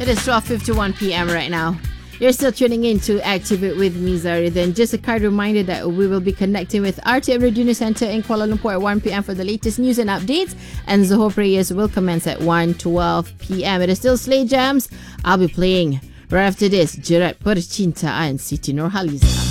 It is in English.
It is 12:51 p.m. right now. You're still tuning in to Activate with me, Zari. Then just a kind reminder that we will be connecting with RTM Radio News Center in Kuala Lumpur at 1 p.m. for the latest news and updates. And Zohor prayers will commence at 1:12 p.m. It is still Slay Jams. I'll be playing right after this, Jerat Percintaan, Siti Nurhaliza.